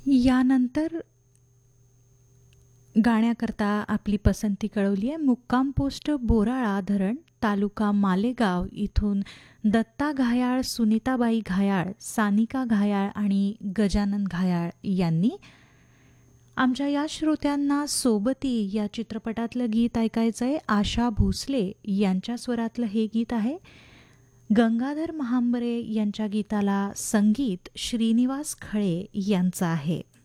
यानंतर गाण्याकरता आपली पसंती कळवली आहे. मुक्काम पोस्ट बोराळा धरण, तालुका मालेगाव इथून दत्ता घायाळ, सुनीताबाई घायाळ, सानिका घायाळ आणि गजानन घायाळ यांनी. आमच्या या श्रोत्यांना सोबती या चित्रपटातलं गीत ऐकायचं आहे. आशा भोसले यांच्या स्वरातलं हे गीत आहे. गंगाधर महांबरे यांच्या गीताला संगीत श्रीनिवास खळे यांचं आहे.